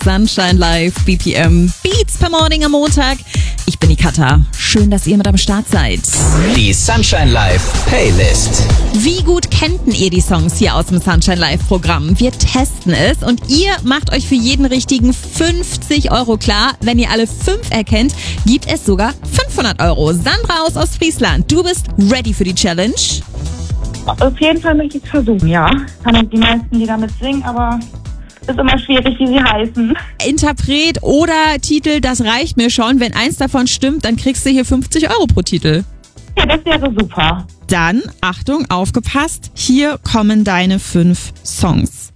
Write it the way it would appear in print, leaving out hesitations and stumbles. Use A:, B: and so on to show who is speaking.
A: Sunshine Live, BPM, Beats per Morning am Montag. Ich bin die Katha. Schön, dass ihr mit am Start seid.
B: Die Sunshine Live Playlist.
A: Wie gut kennten ihr die Songs hier aus dem Sunshine Live Programm? Wir testen es und ihr macht euch für jeden richtigen 50 € klar. Wenn ihr alle 5 erkennt, gibt es sogar 500 €. Sandra aus Ostfriesland, du bist ready für die Challenge?
C: Auf jeden Fall möchte ich es versuchen, ja. Kann auch die meisten Lieder mit singen, aber ist immer schwierig, wie sie heißen.
A: Interpret oder Titel, das reicht mir schon. Wenn eins davon stimmt, dann kriegst du hier 50 € pro Titel.
C: Ja, das wäre super.
A: Dann, Achtung, aufgepasst, hier kommen deine 5 Songs.